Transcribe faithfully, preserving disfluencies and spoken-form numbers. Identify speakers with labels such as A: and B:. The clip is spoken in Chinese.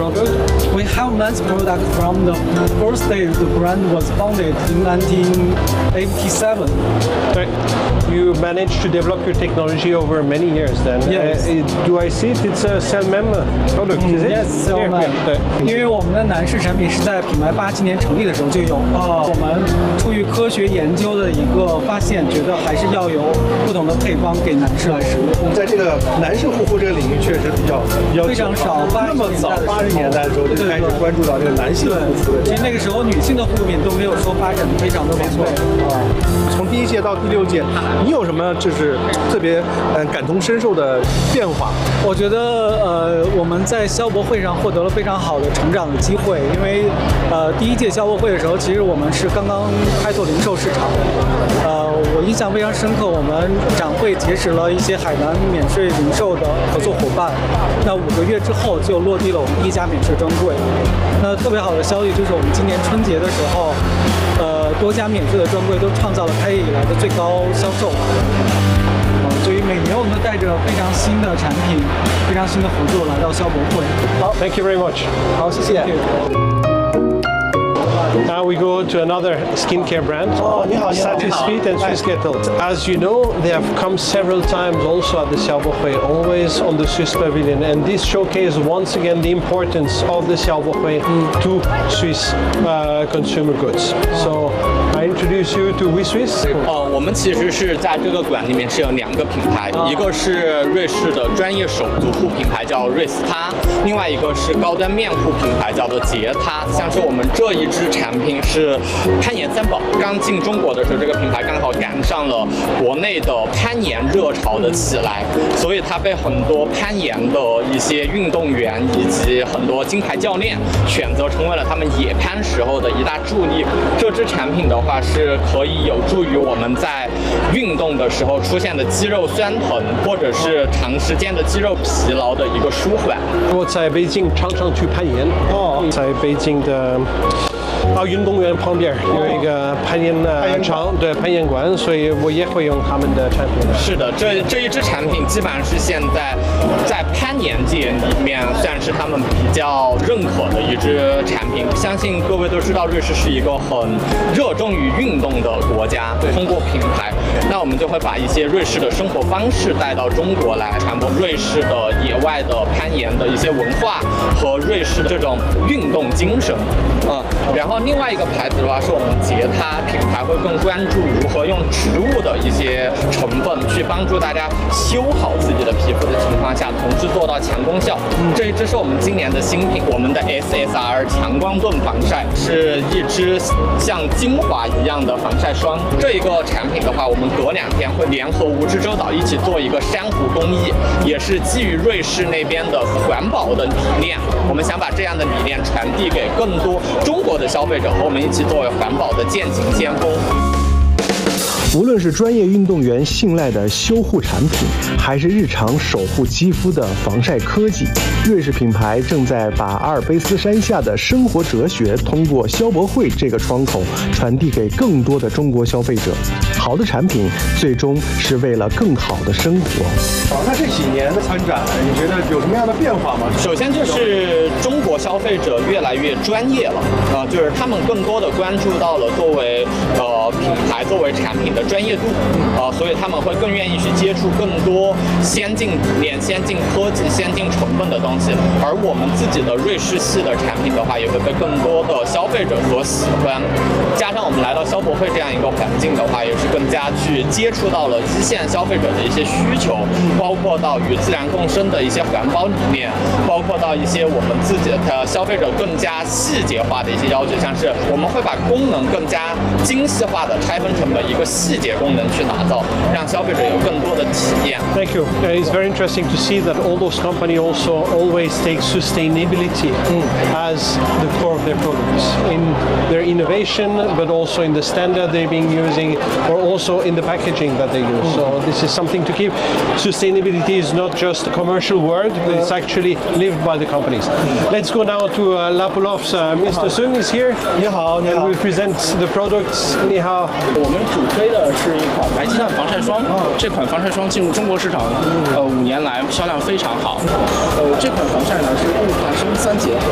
A: product. We have men's product from the first day the brand was founded in nineteen eighty-seven.
B: Right. You managed to develop your technology over many years then.
A: Yes.
B: Uh, it, do I see it? It's a Selmem product, is it?
A: Yes, Selmem.
B: Yeah,
A: 因为我们的男士产品是在品牌八七年成立的时候就有。哦。我们出于科学研究的一个发现，觉得还是要有不同的配方给男士来使用。
C: 在这个男士护肤这个领域确实比较比较
A: 非常少。
C: 那么早八十年代的时候就开始关注到这个男性护肤的。
A: 其实那个时候女性的护肤品都没有说发展的非常的没错
C: 啊。从第一届到第六届，你有什么就是特别嗯感同身受的变化？
A: 我觉得呃我们在消博会上获得了非常好的成长的机会，因为呃第一届消博会的时候，其实我们是刚刚开拓零售市场，呃我印象非常深刻，我们展会结识了一些海南免税零售的合作伙伴，那五个月之后就落地了我们第一家免税专柜。那特别好的消息就是我们今年春节的时候，呃多家免税的专柜都创造了开业以来的最高销售。所以每年我们都带着非常新的产品、非常新的合作来到消博会。
B: 好 ，Thank you very much。
C: 好，谢谢。
B: Now we go to another skincare brand,
C: oh,
B: Satisfit and Swissketel. As you know, they have come several times also at the Xiaobohui, always on the Swiss Pavilion, and this showcase once again the importance of the Xiaobohui mm. to Swiss uh, consumer goods. So I introduce you to WeSwiss.
D: 呃，我们其实是在这个馆里面是有两个品牌，一个是瑞士的专业手足护品牌叫瑞斯他，另外一个是高端面护品牌叫做洁他。像是我们这一支产品是攀岩三宝，刚进中国的时候，这个品牌刚好赶上了国内的攀岩热潮的起来，所以它被很多攀岩的一些运动员以及很多金牌教练选择成为了他们野攀时候的一大助力。这支产品的话是可以有助于我们在运动的时候出现的肌肉酸疼或者是长时间的肌肉疲劳的一个舒缓。
B: 我在北京常常去攀岩，哦，在北京的啊运动员旁边有一个攀岩的场，对，攀岩馆，所以我也会用他们的产品。
D: 是的，这这一支产品基本上是现在在攀岩界里面算是他们比较认可的一支产品。相信各位都知道，瑞士是一个很热衷于运动的国家。通过品牌，那我们就会把一些瑞士的生活方式带到中国来，传播瑞士的野外的攀岩的一些文化和瑞士这种运动精神。嗯，然后另外一个牌子的话，是我们洁他品牌会更关注如何用植物的一些成分去帮助大家修好自己的皮肤的情况下，同时做到强功效。嗯，这一支是我们今年的新品，我们的 S S R 强光盾防晒，是一支像精华一样的防晒霜。这一个产品的话，我们隔两天会联合蜈支洲岛一起做一个珊瑚工艺，也是基于瑞士那边的环保的理念。我们想把这样的理念传递给更多中国的消费者，和我们一起作为环保的践行先锋。
E: 无论是专业运动员信赖的修护产品，还是日常守护肌肤的防晒科技，瑞士品牌正在把阿尔卑斯山下的生活哲学通过消博会这个窗口传递给更多的中国消费者。好的产品最终是为了更好的生活。
C: 好，那这几年的参展，你觉得有什么样的变化吗？
D: 首先就是中国消费者越来越专业了，呃，就是他们更多的关注到了作为呃品牌、作为产品的专业度，呃，所以他们会更愿意去接触更多先进理念、先进科技、先进成分的东西。而我们自己的瑞士系的产品的话，也会被更多的消费者所喜欢。加上我们来到消博会这样一个环境的话，也是更加去接触到了一线消费者的一些需求，包括到与自然共生的一些环保理念，包括到一些我们自己的消费者更加细节化的一些要求，像是我们会把功能更加精细化的拆分成了一个细节功能去打造，让消费者有更多的体验。
B: Thank you. Uh, it's very interesting to see that all those companies also always take sustainability mm. as the core of their products in their innovation, but also in the standard they've been using, or also in the packaging that they use. Mm. So this is something to keep. Sustainability is not just a commercial word, but it's actually lived by the companies. Let's go now to uh, Lapulov's. Uh, Mister Sun is here.
C: 你好，你好。
B: And we present the products. 你好。
F: 我们主推的是一款白鸡蛋防晒霜。这款防晒霜进入中国市场，呃，五年来销量非常好。呃，这款防晒呢是物化生三结合。